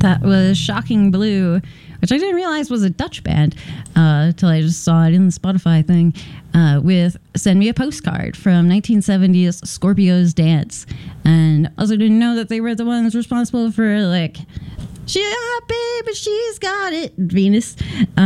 That was Shocking Blue, which I didn't realize was a Dutch band till I just saw it in the Spotify thing, with Send Me a Postcard from 1970's Scorpio's Dance. And also didn't know that they were the ones responsible for, like, baby, she's got it, Venus.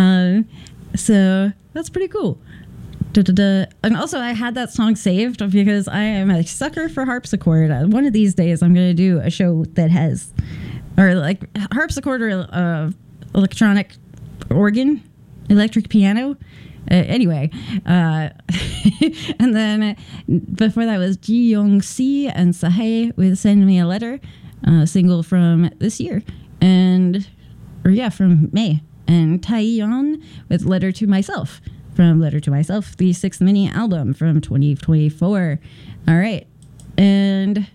So that's pretty cool. And also, I had that song saved because I am a sucker for harpsichord. One of these days, I'm going to do a show that has... or like harpsichord or electronic organ, electric piano. Anyway, and then before that was Ji Young Si and Sahae with Send Me a Letter, single from this year. From May. And Taeyeon with Letter to Myself from Letter to Myself, the 6th mini album from 2024. All right. And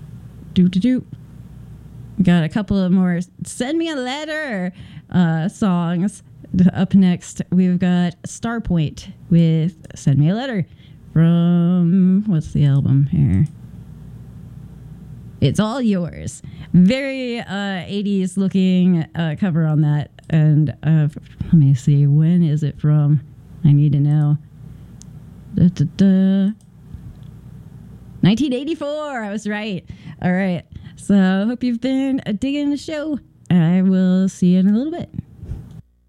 got a couple of more Send Me a Letter songs. Up next, we've got Starpoint with Send Me a Letter from, what's the album here? It's All Yours. Very 80s looking cover on that. And let me see, when is it from? I need to know. 1984, I was right. All right. So, hope you've been digging the show. I will see you in a little bit.